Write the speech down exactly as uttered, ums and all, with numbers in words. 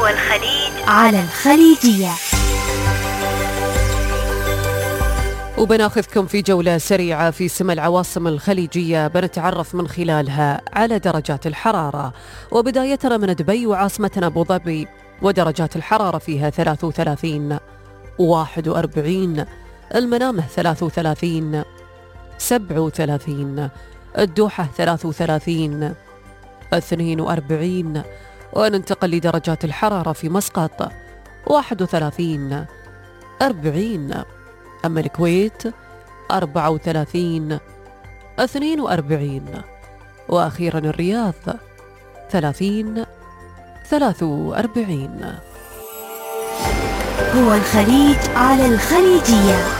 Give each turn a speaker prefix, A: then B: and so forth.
A: الخليج على الخليجية.
B: وبناخذكم في جولة سريعة في سما العواصم الخليجية، بنتعرف من خلالها على درجات الحرارة. وبدايتنا من دبي وعاصمتنا أبو ظبي، ودرجات الحرارة فيها ثلاثة وثلاثين، واحد وأربعين، المنامة ثلاثة وثلاثين، سبعة وثلاثين، الدوحة ثلاثة وثلاثين، اثنين وأربعين. وننتقل لدرجات الحرارة في مسقط، واحد وثلاثين، أربعين. أما الكويت أربعة وثلاثين، اثنين وأربعين. وأخيرا الرياض ثلاثين، ثلاثة وأربعين.
A: هو الخليج على الخليجية.